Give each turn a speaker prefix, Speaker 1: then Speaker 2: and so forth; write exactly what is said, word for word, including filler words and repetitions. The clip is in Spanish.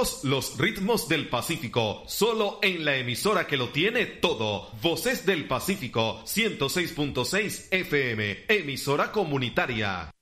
Speaker 1: Somos los ritmos del Pacífico, solo en la emisora que lo tiene todo. Voces del Pacífico, ciento seis punto seis F M, emisora comunitaria.